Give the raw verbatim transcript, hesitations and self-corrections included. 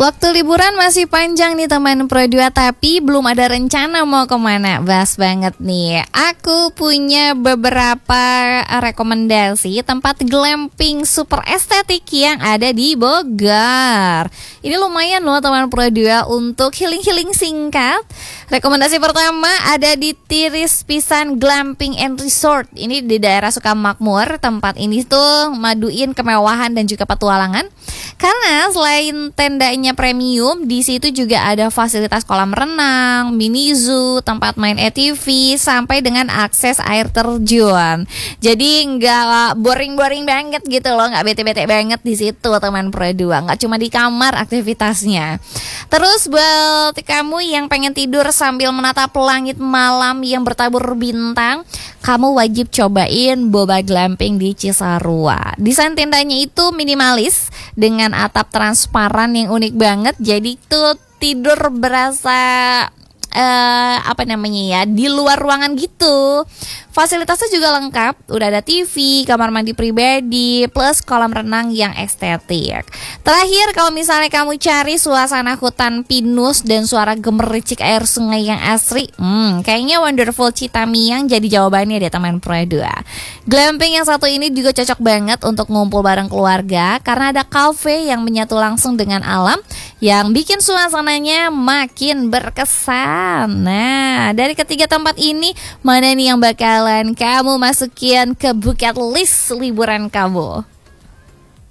Waktu liburan masih panjang nih teman Pro dua, tapi belum ada rencana mau kemana. Bas banget nih. Aku punya beberapa rekomendasi tempat glamping super estetik yang ada di Bogor. Ini lumayan loh teman Pro dua untuk healing-healing singkat. Rekomendasi pertama ada di Tiris Pisan Glamping and Resort. Ini di daerah Sukamakmur. Tempat ini tuh maduin kemewahan dan juga petualangan. Karena selain tendanya premium, di situ juga ada fasilitas kolam renang, mini zoo, tempat main A T V, sampai dengan akses air terjun. Jadi nggak boring-boring banget gitu loh, nggak bete-bete banget di situ teman Pro dua. Nggak cuma di kamar aktivitasnya. Terus buat kamu yang pengen tidur sambil menatap langit malam yang bertabur bintang, kamu wajib cobain Boba Glamping di Cisarua. Desain tendanya itu minimalis dengan atap transparan yang unik banget. Jadi tuh tidur berasa uh, apa namanya ya, di luar ruangan gitu. Fasilitasnya juga lengkap, udah ada T V, kamar mandi pribadi, plus kolam renang yang estetik. Terakhir, kalau misalnya kamu cari suasana hutan pinus dan suara gemericik air sungai yang asri, hmm, kayaknya Wonderful Citamiang jadi jawabannya deh teman Pro dua. Glamping yang satu ini juga cocok banget untuk ngumpul bareng keluarga karena ada cafe yang menyatu langsung dengan alam yang bikin suasananya makin berkesan. Nah, dari ketiga tempat ini, mana nih yang bakal kamu masukin ke bucket list liburan kamu?